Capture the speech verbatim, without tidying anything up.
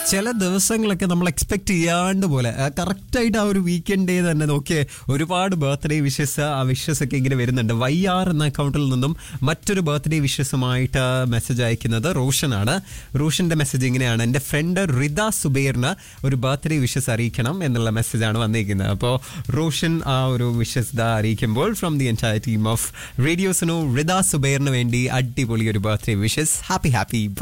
ചില ദിവസങ്ങളൊക്കെ നമ്മൾ എക്സ്പെക്ട് ചെയ്യാണ്ട് പോലെ കറക്റ്റായിട്ട് ആ ഒരു വീക്കെൻഡ് ഡേ തന്നെ നോക്കിയേ ഒരുപാട് ബർത്ത്ഡേ വിഷസ് ആ വിഷസ് ഒക്കെ ഇങ്ങനെ വരുന്നുണ്ട്. വൈ ആർ എന്ന അക്കൗണ്ടിൽ നിന്നും മറ്റൊരു ബർത്ത്ഡേ വിഷസുമായിട്ട് മെസ്സേജ് അയക്കുന്നത് റോഷനാണ്. റോഷന്റെ മെസ്സേജ് ഇങ്ങനെയാണ്: എൻ്റെ ഫ്രണ്ട് റിദ സുബൈറിന് ഒരു ബർത്ത്ഡേ വിഷസ് അറിയിക്കണം എന്നുള്ള മെസ്സേജാണ് വന്നിരിക്കുന്നത്. അപ്പോൾ റോഷൻ ആ ഒരു wishes the അറിയിക്കുമ്പോൾ from the entire team of radio Suno Rida സുബൈറിന് വേണ്ടി അടിപൊളി ഒരു ബർത്ത്ഡേ വിഷസ്. Happy happy